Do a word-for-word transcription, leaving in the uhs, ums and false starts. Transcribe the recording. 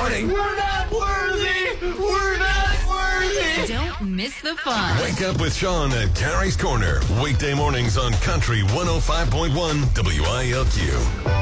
morning. We're not worthy. We're not worthy. Don't miss the fun. Wake up with Sean at Carrie's Corner. Weekday mornings on Country one oh five point one W I L Q.